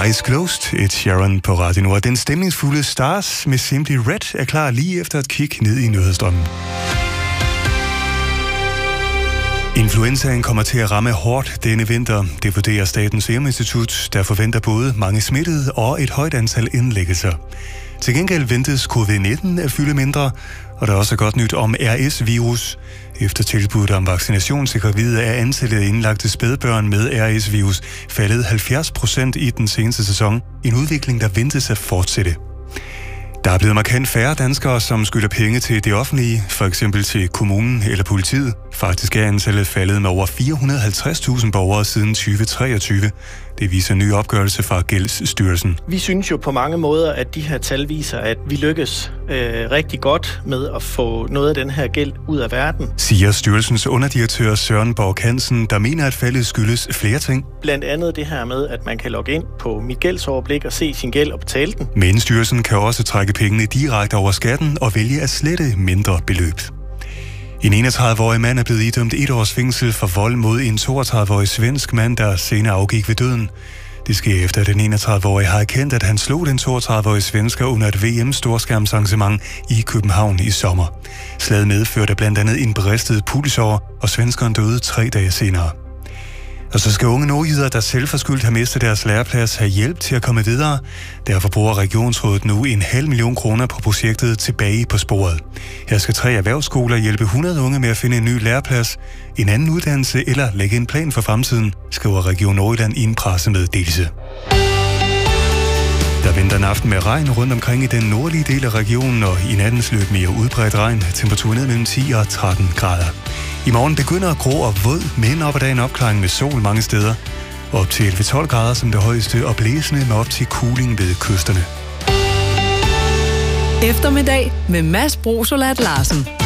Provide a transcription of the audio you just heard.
Eyes Closed, Ed Sheeran på Radio Nord. Den stemningsfulde Stars med Simply Red er klar lige efter et kig ned i nyhedsstrømmen. Influenzaen kommer til at ramme hårdt denne vinter. Det vurderer Statens Serum Institut, der forventer både mange smittede og et højt antal indlæggelser. Til gengæld ventes covid-19 at fylde mindre, og der er også godt nyt om RS-virus. Efter tilbuddet om vaccination til gravide er antallet af indlagte spædbørn med RS-virus faldet 70% i den seneste sæson. En udvikling, der ventes at fortsætte. Der er blevet markant færre danskere, som skylder penge til det offentlige, for eksempel til kommunen eller politiet. Faktisk er antallet faldet med over 450.000 borgere siden 2023. Det viser en ny opgørelse fra Gældsstyrelsen. Vi synes jo på mange måder, at de her tal viser, at vi lykkes rigtig godt med at få noget af den her gæld ud af verden. Siger styrelsens underdirektør Søren Borg Hansen, der mener, at faldet skyldes flere ting. Blandt andet det her med, at man kan logge ind på Mit Gældsoverblik og se sin gæld og betale den. Men styrelsen kan også trække pengene direkte over skatten og vælge at slette mindre beløb. En 31-årig mand er blevet idømt 1 års fængsel for vold mod en 32-årig svensk mand, der senere afgik ved døden. Det sker efter, at den 31-årige har erkendt, at han slog den 32-årige svensker under et VM-storskærmsarrangement i København i sommer. Slaget medførte blandt andet en beristet pulsår, og svenskeren døde 3 dage senere. Og så skal unge nordjyder, der selvforskyldt har mistet deres læreplads, have hjælp til at komme videre. Derfor bruger Regionsrådet nu 500.000 kroner på projektet Tilbage på sporet. Her skal 3 erhvervsskoler hjælpe 100 unge med at finde en ny læreplads, en anden uddannelse eller lægge en plan for fremtiden, skriver Region Nordjylland i en pressemeddelelse. Der venter en aften med regn rundt omkring i den nordlige del af regionen, og i nattens løb mere udbredt regn. Temperaturen ned mellem 10 og 13 grader. I morgen begynder grå og våd, men op ad dagen opklaring med sol mange steder. Op til 11-12 grader som det højeste, og blæsende med op til kuling ved kysterne. Eftermiddag med Mads Brosolat Larsen.